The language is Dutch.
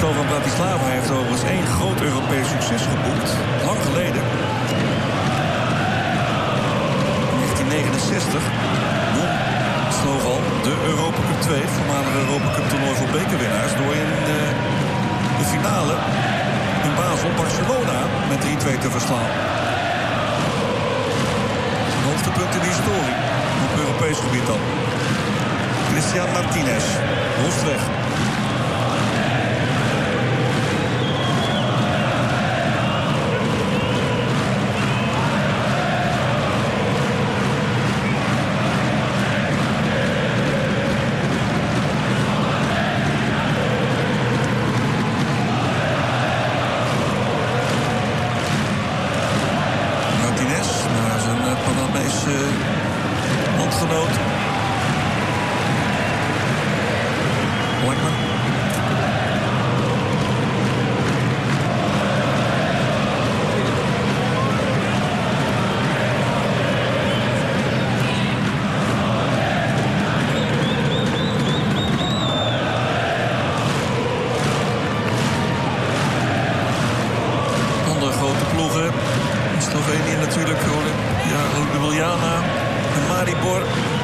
Slovan Bratislava heeft overigens 1 groot Europees succes geboekt. Lang geleden. In 1969 won Slovan de Europa Cup 2, het voormalige Europa Cup toernooi voor bekerwinnaars, door in de finale in Basel Barcelona met 3-2 te verslaan. Een hoogtepunt in de historie, op Europees gebied dan. Christian Martinez, lost weg. Landgenoot. Blackman. Andere grote ploegen. Slovenië natuurlijk. Ja, Ljubljana. Maribor